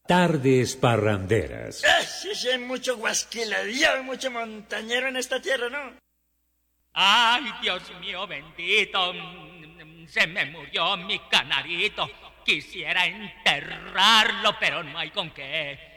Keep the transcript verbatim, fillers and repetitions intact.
Tardes parranderas. Ah, sí, sí, hay mucho guasquiladillo, mucho montañero en esta tierra, ¿no? Ay, Dios mío bendito, se me murió mi canarito. Quisiera enterrarlo, pero no hay con qué.